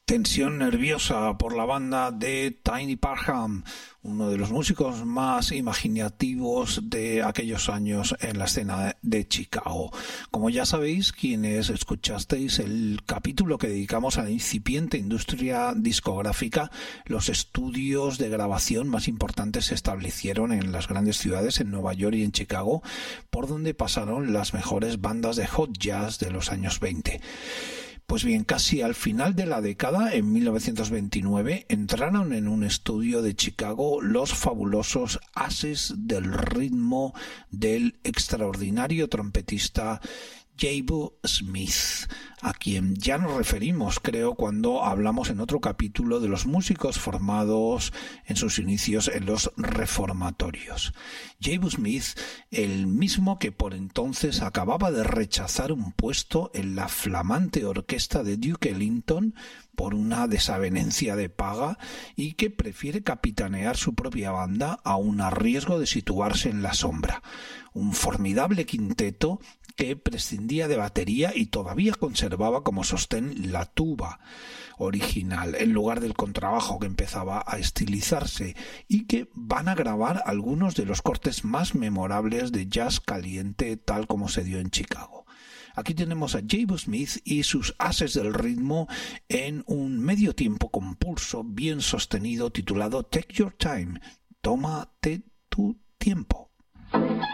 Tensión nerviosa por la banda de Tiny Parham, uno de los músicos más imaginativos de aquellos años en la escena de Chicago. Como ya sabéis, quienes escuchasteis el capítulo que dedicamos a la incipiente industria discográfica, los estudios de grabación más importantes se establecieron en las grandes ciudades, en Nueva York y en Chicago, por donde pasaron las mejores bandas de hot jazz de los años 20. Pues bien, casi al final de la década, en 1929, entraron en un estudio de Chicago los fabulosos ases del ritmo del extraordinario trompetista J.B. Smith, a quien ya nos referimos, creo, cuando hablamos en otro capítulo de los músicos formados en sus inicios en los reformatorios. J.B. Smith, el mismo que por entonces acababa de rechazar un puesto en la flamante orquesta de Duke Ellington por una desavenencia de paga y que prefiere capitanear su propia banda aun a riesgo de situarse en la sombra. Un formidable quinteto que prescindía de batería y todavía conservaba como sostén la tuba original en lugar del contrabajo que empezaba a estilizarse, y que van a grabar algunos de los cortes más memorables de jazz caliente tal como se dio en Chicago. Aquí tenemos a J.B. Smith y sus ases del ritmo en un medio tiempo con pulso bien sostenido titulado Take Your Time, tómate tu tiempo.